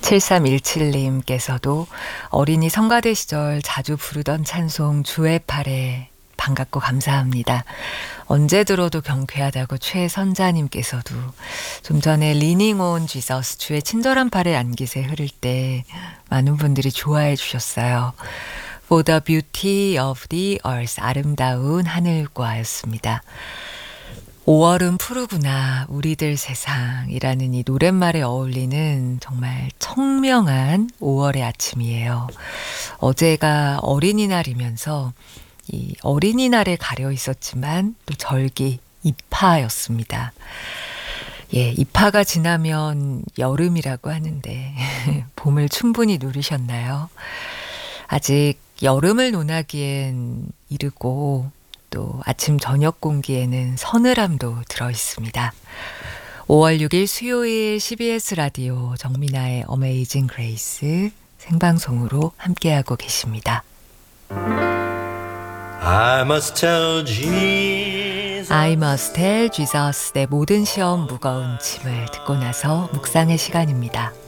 7317님께서도 어린이 성가대 시절 자주 부르던 찬송 주의 팔에 반갑고 감사합니다. 언제 들어도 경쾌하다고 최선자님께서도 좀 전에 Leaning on Jesus 주의 친절한 팔에 안기세 흐를 때 많은 분들이 좋아해 주셨어요. For the beauty of the earth 아름다운 하늘과였습니다. 5월은 푸르구나 우리들 세상이라는 이 노랫말에 어울리는 정말 청명한 5월의 아침이에요. 어제가 어린이날이면서 이 어린이날에 가려 있었지만 또 절기 입하였습니다. 예, 입하가 지나면 여름이라고 하는데 봄을 충분히 누리셨나요? 아직 여름을 논하기엔 이르고 또 아침 저녁 공기에는 서늘함도 들어 있습니다. 5월 6일 수요일 CBS 라디오 정민아의 어메이징 그레이스 생방송으로 함께하고 계십니다. I must tell Jesus. I must tell Jesus 내 모든 시험 무거운 짐을 듣고 나서 묵상의 시간입니다.